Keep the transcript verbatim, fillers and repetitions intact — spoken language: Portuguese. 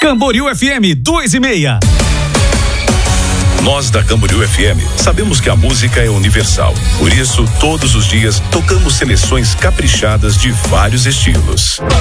Camboriú F M dois e meia. Nós da Camboriú F M sabemos que a música é universal. Por isso, todos os dias tocamos seleções caprichadas de vários estilos.